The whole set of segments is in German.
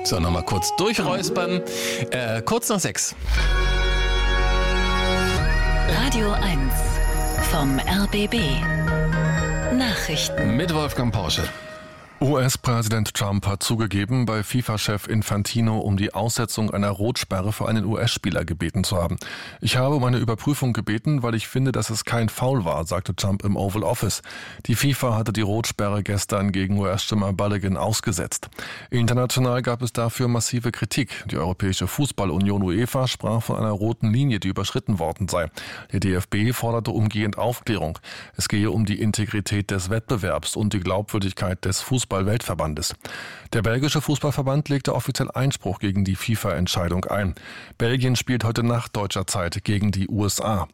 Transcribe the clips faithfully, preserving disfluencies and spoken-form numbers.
So, nochmal kurz durchräuspern. Äh, kurz nach sechs. Radio eins vom R B B. Nachrichten mit Wolfgang Porsche. U S-Präsident Trump hat zugegeben, bei FIFA-Chef Infantino um die Aussetzung einer Rotsperre für einen U S-Spieler gebeten zu haben. Ich habe um eine Überprüfung gebeten, weil ich finde, dass es kein Foul war, sagte Trump im Oval Office. Die FIFA hatte die Rotsperre gestern gegen U S-Stürmer Balogun ausgesetzt. International gab es dafür massive Kritik. Die Europäische Fußballunion UEFA sprach von einer roten Linie, die überschritten worden sei. Der D F B forderte umgehend Aufklärung. Es gehe um die Integrität des Wettbewerbs und die Glaubwürdigkeit des Fußballs. Weltverbandes. Der belgische Fußballverband legte offiziell Einspruch gegen die FIFA-Entscheidung ein. Belgien spielt heute Nacht deutscher Zeit gegen die U S A.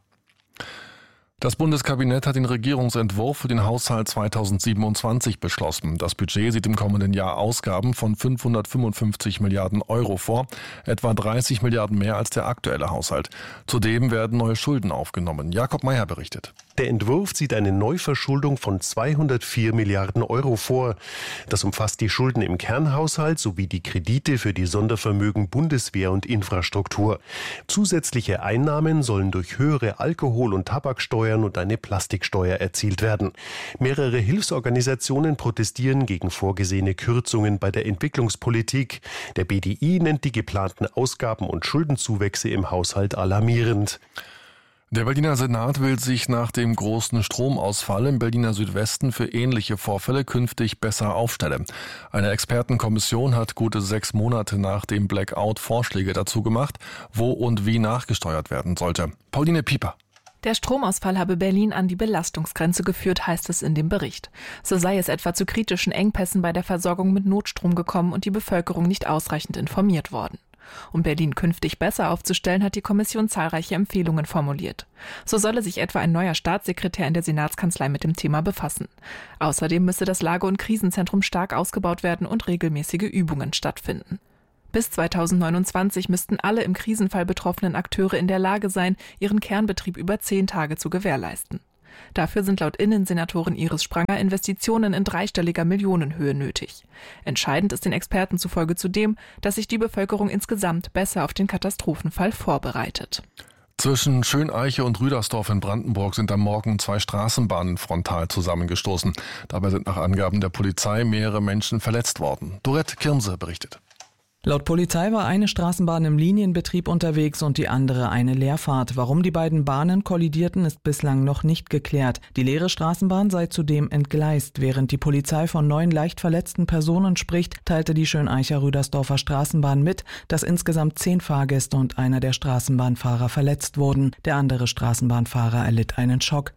Das Bundeskabinett hat den Regierungsentwurf für den Haushalt zweitausendsiebenundzwanzig beschlossen. Das Budget sieht im kommenden Jahr Ausgaben von fünfhundertfünfundfünfzig Milliarden Euro vor, etwa dreißig Milliarden mehr als der aktuelle Haushalt. Zudem werden neue Schulden aufgenommen. Jakob Meyer berichtet. Der Entwurf sieht eine Neuverschuldung von zweihundertvier Milliarden Euro vor. Das umfasst die Schulden im Kernhaushalt sowie die Kredite für die Sondervermögen Bundeswehr und Infrastruktur. Zusätzliche Einnahmen sollen durch höhere Alkohol- und Tabaksteuern und eine Plastiksteuer erzielt werden. Mehrere Hilfsorganisationen protestieren gegen vorgesehene Kürzungen bei der Entwicklungspolitik. Der B D I nennt die geplanten Ausgaben- und Schuldenzuwächse im Haushalt alarmierend. Der Berliner Senat will sich nach dem großen Stromausfall im Berliner Südwesten für ähnliche Vorfälle künftig besser aufstellen. Eine Expertenkommission hat gute sechs Monate nach dem Blackout Vorschläge dazu gemacht, wo und wie nachgesteuert werden sollte. Pauline Pieper. Der Stromausfall habe Berlin an die Belastungsgrenze geführt, heißt es in dem Bericht. So sei es etwa zu kritischen Engpässen bei der Versorgung mit Notstrom gekommen und die Bevölkerung nicht ausreichend informiert worden. Um Berlin künftig besser aufzustellen, hat die Kommission zahlreiche Empfehlungen formuliert. So solle sich etwa ein neuer Staatssekretär in der Senatskanzlei mit dem Thema befassen. Außerdem müsse das Lage- und Krisenzentrum stark ausgebaut werden und regelmäßige Übungen stattfinden. Bis zweitausendneunundzwanzig müssten alle im Krisenfall betroffenen Akteure in der Lage sein, ihren Kernbetrieb über zehn Tage zu gewährleisten. Dafür sind laut Innensenatorin Iris Spranger Investitionen in dreistelliger Millionenhöhe nötig. Entscheidend ist den Experten zufolge zudem, dass sich die Bevölkerung insgesamt besser auf den Katastrophenfall vorbereitet. Zwischen Schöneiche und Rüdersdorf in Brandenburg sind am Morgen zwei Straßenbahnen frontal zusammengestoßen. Dabei sind nach Angaben der Polizei mehrere Menschen verletzt worden. Dorette Kirmse berichtet. Laut Polizei war eine Straßenbahn im Linienbetrieb unterwegs und die andere eine Leerfahrt. Warum die beiden Bahnen kollidierten, ist bislang noch nicht geklärt. Die leere Straßenbahn sei zudem entgleist. Während die Polizei von neun leicht verletzten Personen spricht, teilte die Schöneicher Rüdersdorfer Straßenbahn mit, dass insgesamt zehn Fahrgäste und einer der Straßenbahnfahrer verletzt wurden. Der andere Straßenbahnfahrer erlitt einen Schock.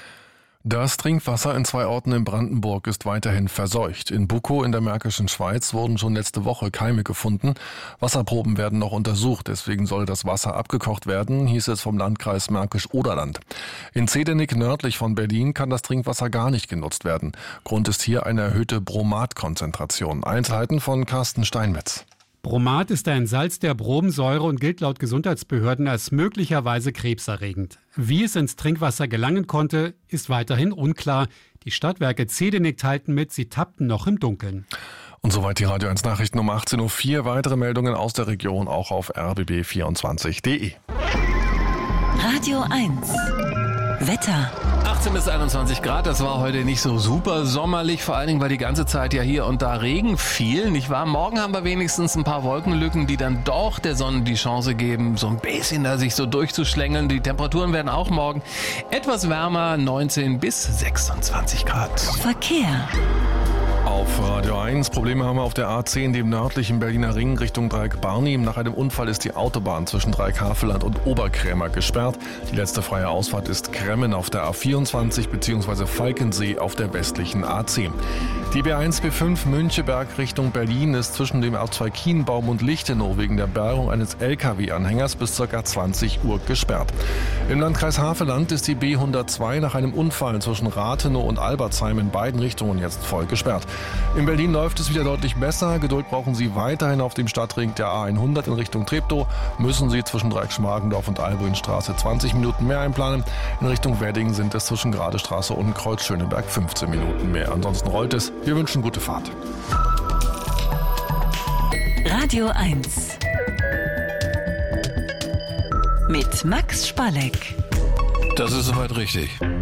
Das Trinkwasser in zwei Orten in Brandenburg ist weiterhin verseucht. In Bukow in der Märkischen Schweiz wurden schon letzte Woche Keime gefunden. Wasserproben werden noch untersucht, deswegen soll das Wasser abgekocht werden, hieß es vom Landkreis Märkisch-Oderland. In Zedenick nördlich von Berlin kann das Trinkwasser gar nicht genutzt werden. Grund ist hier eine erhöhte Bromatkonzentration. Einzelheiten von Carsten Steinmetz. Bromat ist ein Salz der Bromsäure und gilt laut Gesundheitsbehörden als möglicherweise krebserregend. Wie es ins Trinkwasser gelangen konnte, ist weiterhin unklar. Die Stadtwerke Zedenick teilten mit, sie tappten noch im Dunkeln. Und soweit die Radio eins Nachrichten um achtzehn Uhr vier. Weitere Meldungen aus der Region auch auf r b b vierundzwanzig punkt d e. Radio eins Wetter. achtzehn bis einundzwanzig Grad, das war heute nicht so super sommerlich, vor allen Dingen, weil die ganze Zeit ja hier und da Regen fiel, nicht wahr? Morgen haben wir wenigstens ein paar Wolkenlücken, die dann doch der Sonne die Chance geben, so ein bisschen da sich so durchzuschlängeln. Die Temperaturen werden auch morgen etwas wärmer, neunzehn bis sechsundzwanzig Grad. Verkehr. Auf Radio eins. Probleme haben wir auf der A zehn, dem nördlichen Berliner Ring Richtung Dreieck Barnim. Nach einem Unfall ist die Autobahn zwischen Dreieck-Havelland und Oberkrämer gesperrt. Die letzte freie Ausfahrt ist Kremmen auf der A vierundzwanzig bzw. Falkensee auf der westlichen A zehn. Die B eins B fünf Müncheberg Richtung Berlin ist zwischen dem R zwei Kienbaum und Lichtenau wegen der Bergung eines L K W-Anhängers bis ca. zwanzig Uhr gesperrt. Im Landkreis Havelland ist die B hundertzwei nach einem Unfall zwischen Rathenow und Albertsheim in beiden Richtungen jetzt voll gesperrt. In Berlin läuft es wieder deutlich besser. Geduld brauchen Sie weiterhin auf dem Stadtring der A hundert in Richtung Treptow. Müssen Sie zwischen Dreieck-Schmargendorf und Albuinstraße zwanzig Minuten mehr einplanen. In Richtung Wedding sind es zwischen Gradestraße und Kreuz Schöneberg fünfzehn Minuten mehr. Ansonsten rollt es. Wir wünschen gute Fahrt. Radio eins. Mit Max Spalleck. Das ist soweit richtig.